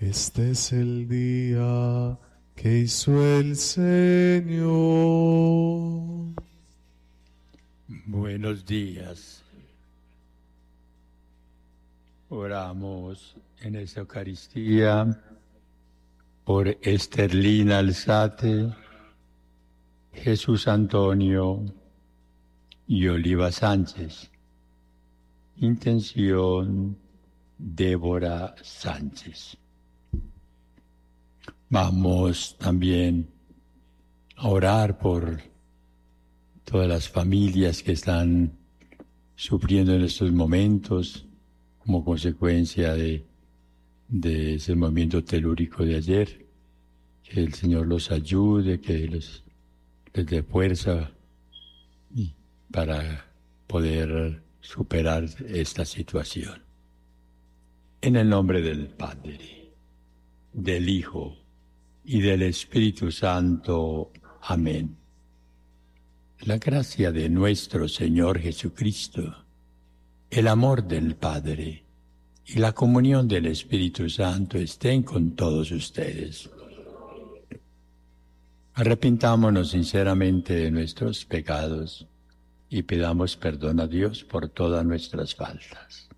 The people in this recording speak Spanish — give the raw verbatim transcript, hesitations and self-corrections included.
Este es el día que hizo el Señor. Buenos días. Oramos en esta Eucaristía por Esterlina Alzate, Jesús Antonio y Oliva Sánchez. Intención: Débora Sánchez. Vamos también a orar por todas las familias que están sufriendo en estos momentos como consecuencia de, de ese movimiento telúrico de ayer. Que el Señor los ayude, que les, les dé fuerza para poder superar esta situación. En el nombre del Padre, del Hijo y del Espíritu Santo. Amén. La gracia de nuestro Señor Jesucristo, el amor del Padre y la comunión del Espíritu Santo estén con todos ustedes. Arrepintámonos sinceramente de nuestros pecados y pidamos perdón a Dios por todas nuestras faltas.